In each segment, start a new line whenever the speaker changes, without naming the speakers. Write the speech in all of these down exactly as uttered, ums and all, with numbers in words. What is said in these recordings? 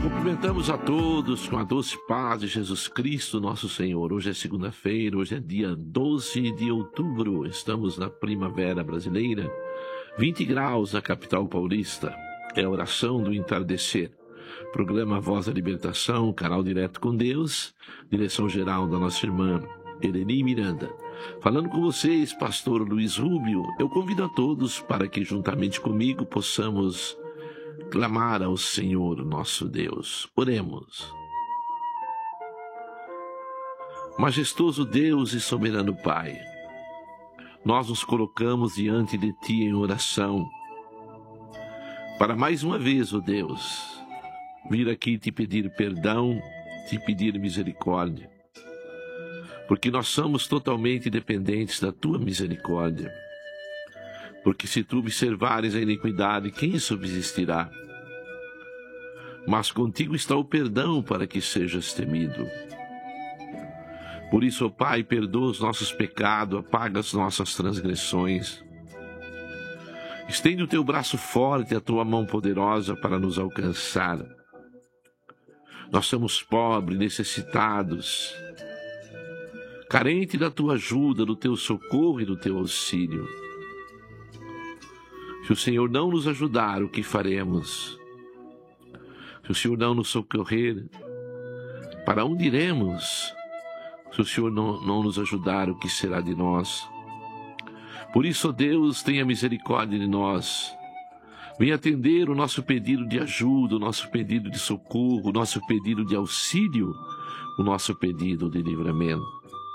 Cumprimentamos a todos com a doce paz de Jesus Cristo, nosso Senhor. Hoje é segunda-feira, hoje é dia doze de outubro. Estamos na primavera brasileira, vinte graus na capital paulista. É a oração do entardecer. Programa Voz da Libertação, canal direto com Deus, direção geral da nossa irmã Eleni Miranda. Falando com vocês, pastor Luiz Rubio, eu convido a todos para que juntamente comigo possamos clamar ao Senhor nosso Deus. Oremos. Majestoso Deus e soberano Pai, nós nos colocamos diante de Ti em oração, para mais uma vez, ó Deus, vir aqui te pedir perdão, te pedir misericórdia, porque nós somos totalmente dependentes da Tua misericórdia. Porque se Tu observares a iniquidade, quem subsistirá? Mas contigo está o perdão para que sejas temido. Por isso, ó Pai, perdoa os nossos pecados, apaga as nossas transgressões. Estende o Teu braço forte, a Tua mão poderosa para nos alcançar. Nós somos pobres, necessitados, carentes da Tua ajuda, do Teu socorro e do Teu auxílio. Se o Senhor não nos ajudar, o que faremos? Se o Senhor não nos socorrer, para onde iremos? Se o Senhor não, não nos ajudar, o que será de nós? Por isso, ó Deus, tenha misericórdia de nós. Venha atender o nosso pedido de ajuda, o nosso pedido de socorro, o nosso pedido de auxílio, o nosso pedido de livramento.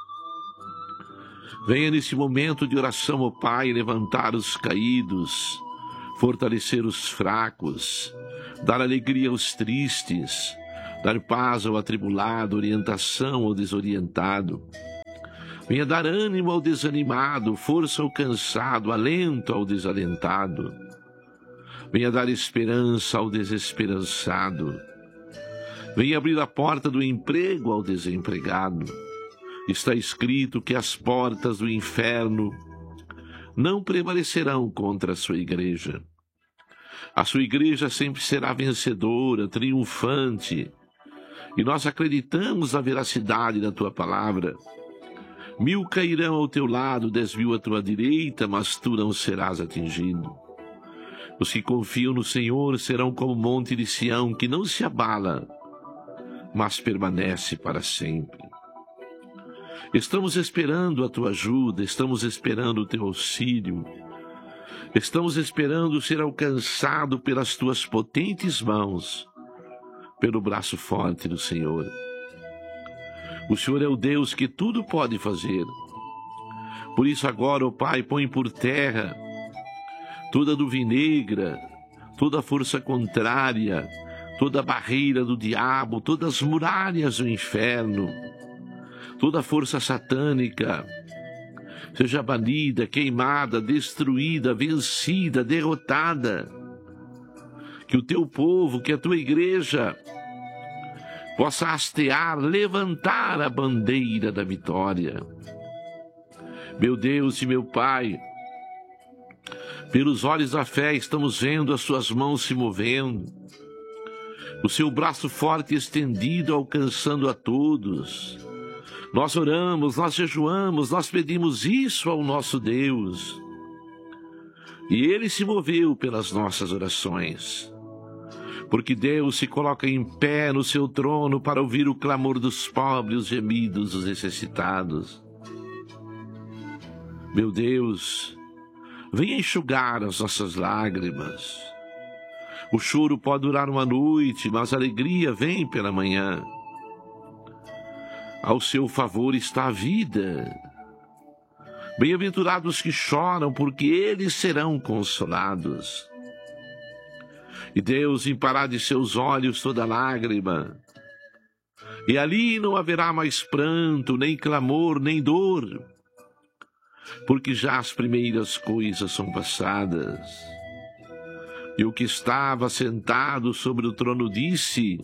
Venha nesse momento de oração, ó Pai, levantar os caídos, fortalecer os fracos, dar alegria aos tristes, dar paz ao atribulado, orientação ao desorientado. Venha dar ânimo ao desanimado, força ao cansado, alento ao desalentado. Venha dar esperança ao desesperançado. Venha abrir a porta do emprego ao desempregado. Está escrito que as portas do inferno não prevalecerão contra a sua igreja. A sua igreja sempre será vencedora, triunfante, e nós acreditamos na veracidade da Tua palavra. Mil cairão ao teu lado, dez mil à tua direita, mas tu não serás atingido. Os que confiam no Senhor serão como o monte de Sião, que não se abala, mas permanece para sempre. Estamos esperando a Tua ajuda, estamos esperando o Teu auxílio, estamos esperando ser alcançado pelas Tuas potentes mãos, pelo braço forte do Senhor. O Senhor é o Deus que tudo pode fazer. Por isso agora, ó Pai, põe por terra toda nuvem negra, toda força contrária, toda barreira do diabo, todas as muralhas do inferno, toda força satânica seja banida, queimada, destruída, vencida, derrotada. Que o Teu povo, que a Tua igreja possa hastear, levantar a bandeira da vitória. Meu Deus e meu Pai, pelos olhos da fé estamos vendo as Suas mãos se movendo, o Seu braço forte estendido alcançando a todos. Nós oramos, nós jejuamos, nós pedimos isso ao nosso Deus. E Ele se moveu pelas nossas orações. Porque Deus se coloca em pé no Seu trono para ouvir o clamor dos pobres, os gemidos dos necessitados. Meu Deus, venha enxugar as nossas lágrimas. O choro pode durar uma noite, mas a alegria vem pela manhã. Ao Seu favor está a vida. Bem-aventurados que choram, porque eles serão consolados. E Deus limpará de seus olhos toda lágrima. E ali não haverá mais pranto, nem clamor, nem dor, porque já as primeiras coisas são passadas. E o que estava sentado sobre o trono disse: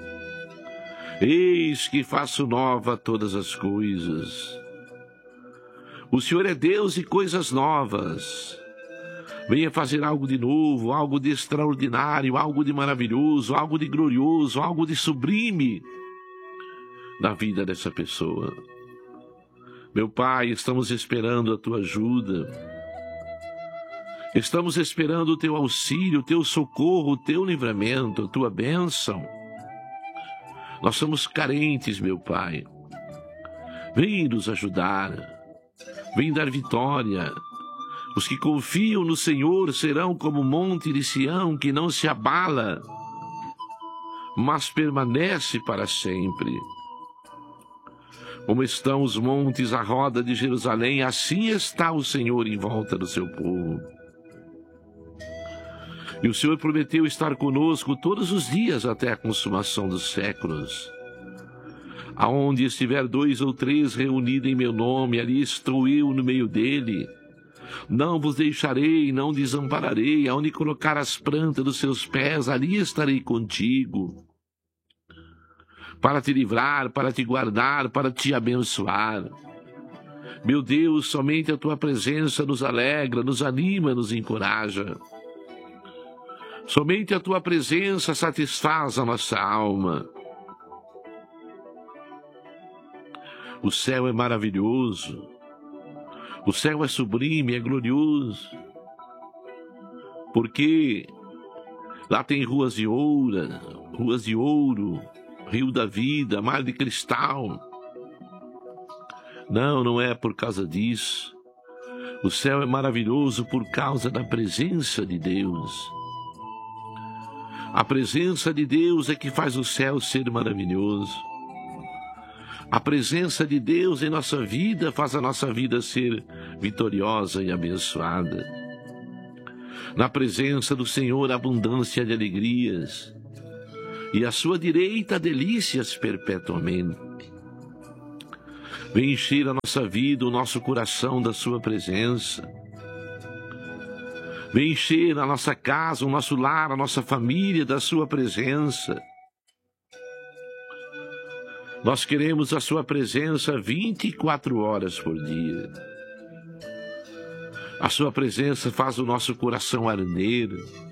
Eis que faço nova todas as coisas. O Senhor é Deus e coisas novas. Venha fazer algo de novo, algo de extraordinário, algo de maravilhoso, algo de glorioso, algo de sublime na vida dessa pessoa. Meu Pai, estamos esperando a Tua ajuda. Estamos esperando o Teu auxílio, o Teu socorro, o Teu livramento, a Tua bênção. Nós somos carentes, meu Pai. Vem nos ajudar. Vem dar vitória. Os que confiam no Senhor serão como o monte de Sião, que não se abala, mas permanece para sempre. Como estão os montes à roda de Jerusalém, assim está o Senhor em volta do seu povo. E o Senhor prometeu estar conosco todos os dias até a consumação dos séculos. Aonde estiver dois ou três reunidos em meu nome, ali estou eu no meio dele. Não vos deixarei, não desampararei. Aonde colocar as plantas dos seus pés, ali estarei contigo. Para te livrar, para te guardar, para te abençoar. Meu Deus, somente a tua presença nos alegra, nos anima, nos encoraja. Somente a tua presença satisfaz a nossa alma. O céu é maravilhoso. O céu é sublime, é glorioso. Porque lá tem ruas de ouro, ruas de ouro, rio da vida, mar de cristal. Não, não é por causa disso. O céu é maravilhoso por causa da presença de Deus. A presença de Deus é que faz o céu ser maravilhoso. A presença de Deus em nossa vida faz a nossa vida ser vitoriosa e abençoada. Na presença do Senhor, abundância de alegrias, e à sua direita, delícias perpetuamente. Vem encher a nossa vida, o nosso coração da sua presença. Vem encher a nossa casa, o nosso lar, a nossa família da sua presença. Nós queremos a sua presença vinte e quatro horas por dia. A sua presença faz o nosso coração arder.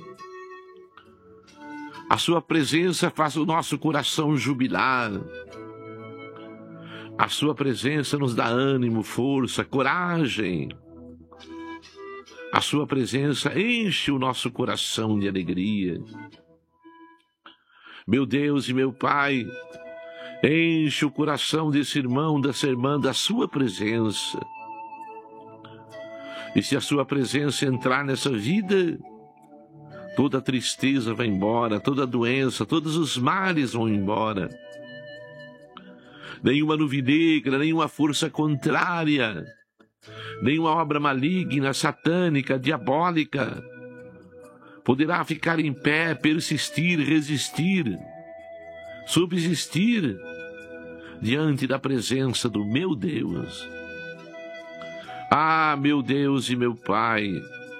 A sua presença faz o nosso coração jubilar. A sua presença nos dá ânimo, força, coragem. A sua presença enche o nosso coração de alegria. Meu Deus e meu Pai, enche o coração desse irmão, dessa irmã, da sua presença. E se a sua presença entrar nessa vida, toda a tristeza vai embora, toda a doença, todos os males vão embora. Nenhuma nuvem negra, nenhuma força contrária, nenhuma obra maligna, satânica, diabólica, poderá ficar em pé, persistir, resistir, subsistir diante da presença do meu Deus. Ah, meu Deus e meu Pai,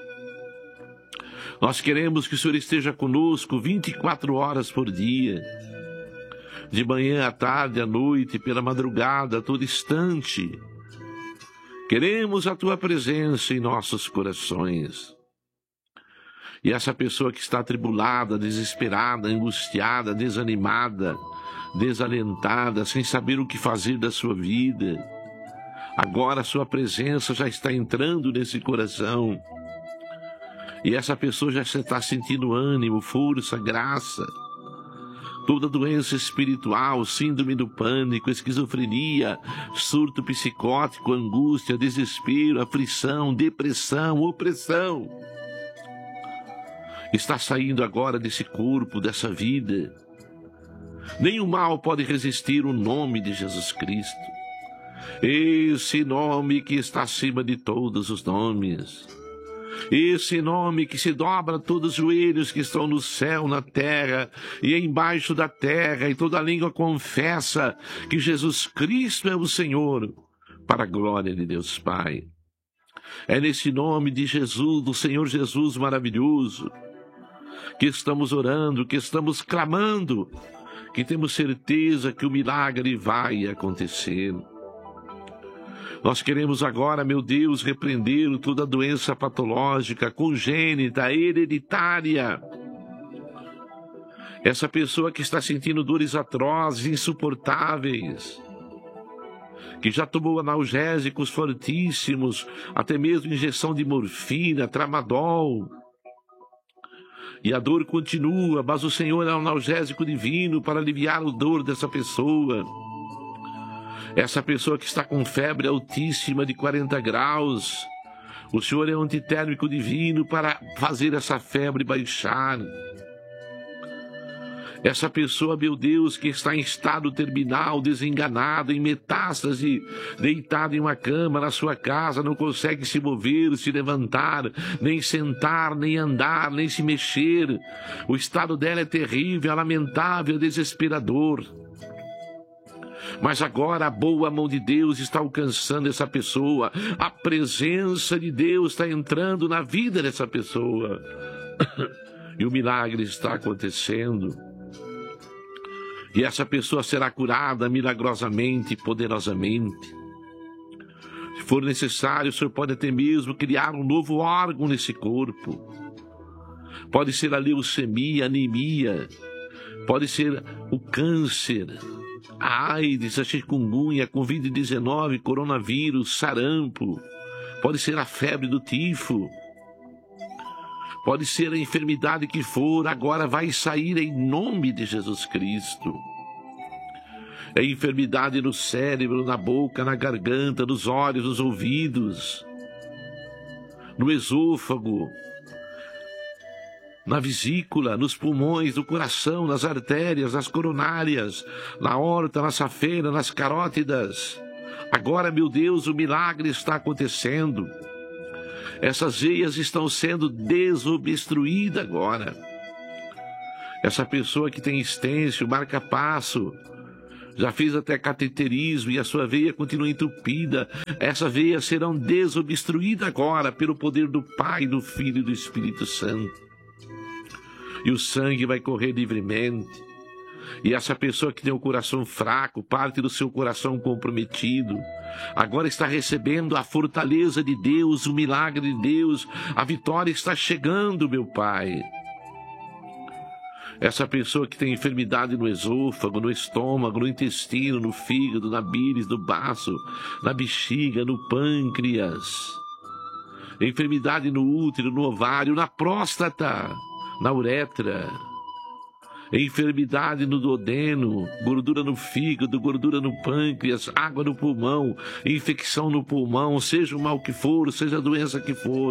nós queremos que o Senhor esteja conosco vinte e quatro horas por dia, de manhã à tarde, à noite, pela madrugada, a todo instante. Queremos a tua presença em nossos corações. E essa pessoa que está atribulada, desesperada, angustiada, desanimada, desalentada, sem saber o que fazer da sua vida, agora a sua presença já está entrando nesse coração. E essa pessoa já está sentindo ânimo, força, graça. Toda doença espiritual, síndrome do pânico, esquizofrenia, surto psicótico, angústia, desespero, aflição, depressão, opressão, está saindo agora desse corpo, dessa vida. Nenhum mal pode resistir o nome de Jesus Cristo. Esse nome que está acima de todos os nomes. Esse nome que se dobra a todos os joelhos que estão no céu, na terra e embaixo da terra, e toda língua confessa que Jesus Cristo é o Senhor, para a glória de Deus Pai. É nesse nome de Jesus, do Senhor Jesus maravilhoso, que estamos orando, que estamos clamando, que temos certeza que o milagre vai acontecer. Nós queremos agora, meu Deus, repreender toda doença patológica, congênita, hereditária. Essa pessoa que está sentindo dores atrozes, insuportáveis, que já tomou analgésicos fortíssimos, até mesmo injeção de morfina, tramadol, e a dor continua, mas o Senhor é um analgésico divino para aliviar a dor dessa pessoa. Essa pessoa que está com febre altíssima de quarenta graus, o Senhor é um antitérmico divino para fazer essa febre baixar. Essa pessoa, meu Deus, que está em estado terminal, desenganado, em metástase, deitado em uma cama na sua casa, não consegue se mover, se levantar, nem sentar, nem andar, nem se mexer. O estado dela é terrível, é lamentável, é desesperador. Mas agora a boa mão de Deus está alcançando essa pessoa. A presença de Deus está entrando na vida dessa pessoa. E o milagre está acontecendo. E essa pessoa será curada milagrosamente, poderosamente. Se for necessário, o Senhor pode até mesmo criar um novo órgão nesse corpo. Pode ser a leucemia, a anemia. Pode ser o câncer, a AIDS, a chikungunya, a covid dezenove, coronavírus, sarampo. Pode ser a febre do tifo. Pode ser a enfermidade que for, agora vai sair em nome de Jesus Cristo. É enfermidade no cérebro, na boca, na garganta, nos olhos, nos ouvidos, no esôfago, na vesícula, nos pulmões, no coração, nas artérias, nas coronárias, na aorta, na safena, nas carótidas. Agora, meu Deus, o milagre está acontecendo. Essas veias estão sendo desobstruídas agora. Essa pessoa que tem estêncil, marca-passo, já fez até cateterismo e a sua veia continua entupida. Essas veias serão desobstruídas agora pelo poder do Pai, do Filho e do Espírito Santo. E o sangue vai correr livremente. E essa pessoa que tem o coração fraco, parte do seu coração comprometido, agora está recebendo a fortaleza de Deus, o milagre de Deus. A vitória está chegando, meu Pai. Essa pessoa que tem enfermidade no esôfago, no estômago, no intestino, no fígado, na bílis, no baço, na bexiga, no pâncreas. Enfermidade no útero, no ovário, na próstata, na uretra. Enfermidade no duodeno, gordura no fígado, gordura no pâncreas, água no pulmão, infecção no pulmão, seja o mal que for, seja a doença que for.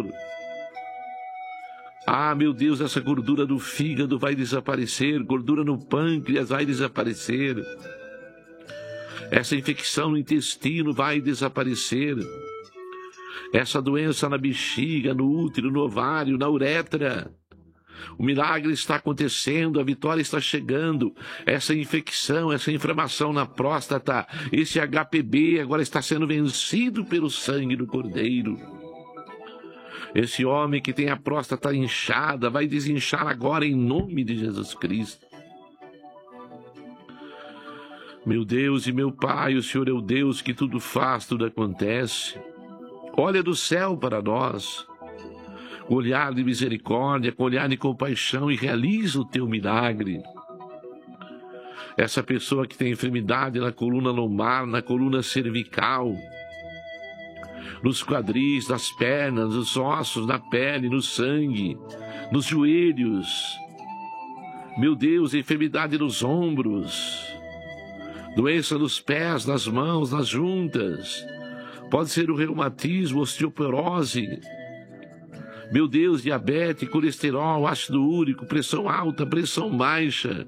Ah, meu Deus, essa gordura do fígado vai desaparecer, gordura no pâncreas vai desaparecer. Essa infecção no intestino vai desaparecer. Essa doença na bexiga, no útero, no ovário, na uretra. O milagre está acontecendo, a vitória está chegando. Essa infecção, essa inflamação na próstata, esse H P V agora está sendo vencido pelo sangue do Cordeiro. Esse homem que tem a próstata inchada vai desinchar agora em nome de Jesus Cristo. Meu Deus e meu Pai, o Senhor é o Deus que tudo faz, tudo acontece. Olha do céu para nós, com olhar de misericórdia, com olhar de compaixão, e realiza o teu milagre. Essa pessoa que tem enfermidade na coluna lombar, na coluna cervical, nos quadris, nas pernas, nos ossos, na pele, no sangue, nos joelhos. Meu Deus, enfermidade nos ombros, doença nos pés, nas mãos, nas juntas. Pode ser o reumatismo, osteoporose. Meu Deus, diabetes, colesterol, ácido úrico, pressão alta, pressão baixa,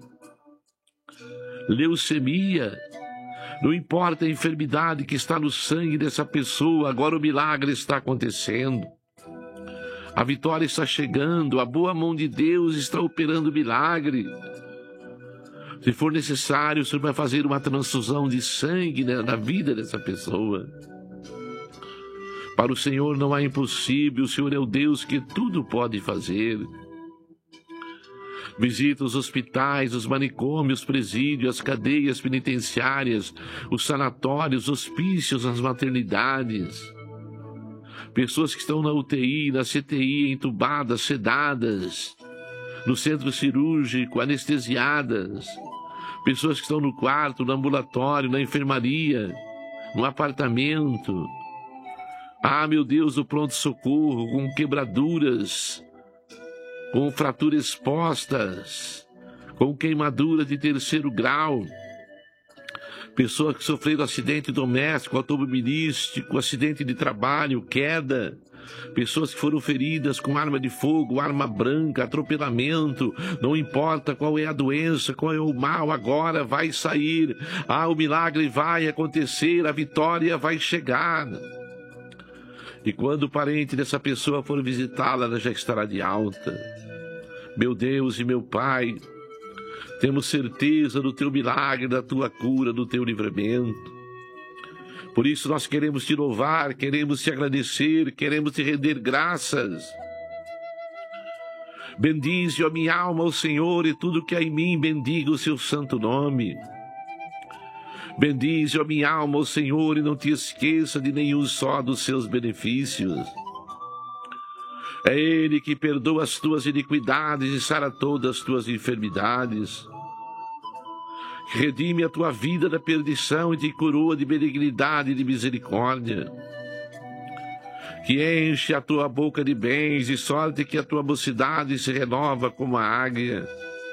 leucemia. Não importa a enfermidade que está no sangue dessa pessoa, agora o milagre está acontecendo. A vitória está chegando, a boa mão de Deus está operando milagre. Se for necessário, o Senhor vai fazer uma transfusão de sangue na vida dessa pessoa. Para o Senhor não há impossível, o Senhor é o Deus que tudo pode fazer. Visita os hospitais, os manicômios, os presídios, as cadeias penitenciárias, os sanatórios, os hospícios, as maternidades. Pessoas que estão na U T I, na C T I, entubadas, sedadas, no centro cirúrgico, anestesiadas. Pessoas que estão no quarto, no ambulatório, na enfermaria, no apartamento. Ah, meu Deus, o pronto-socorro, com quebraduras, com fraturas expostas, com queimadura de terceiro grau. Pessoas que sofreram acidente doméstico, automobilístico, acidente de trabalho, queda. Pessoas que foram feridas com arma de fogo, arma branca, atropelamento. Não importa qual é a doença, qual é o mal, agora vai sair. Ah, o milagre vai acontecer, a vitória vai chegar. E quando o parente dessa pessoa for visitá-la, ela já estará de alta. Meu Deus e meu Pai, temos certeza do teu milagre, da tua cura, do teu livramento. Por isso nós queremos te louvar, queremos te agradecer, queremos te render graças. Bendize, ó minha alma, o Senhor, e tudo que há em mim, bendiga o seu santo nome. Bendize, ó minha alma, o Senhor, e não te esqueça de nenhum só dos seus benefícios. É Ele que perdoa as tuas iniquidades e sara todas as tuas enfermidades. Redime a tua vida da perdição e te coroa de benignidade e de misericórdia. Que enche a tua boca de bens e sorte que a tua mocidade se renova como a águia.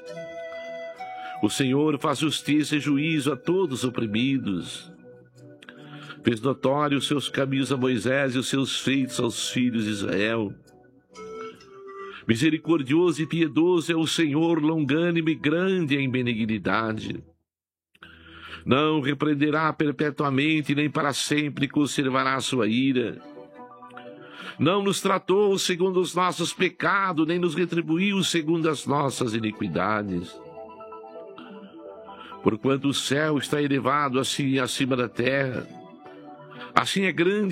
O Senhor faz justiça e juízo a todos os oprimidos. Fez notório os seus caminhos a Moisés e os seus feitos aos filhos de Israel. Misericordioso e piedoso é o Senhor, longânimo e grande em benignidade. Não repreenderá perpetuamente, nem para sempre conservará a sua ira. Não nos tratou segundo os nossos pecados, nem nos retribuiu segundo as nossas iniquidades. Porquanto o céu está elevado assim acima da terra, assim é grande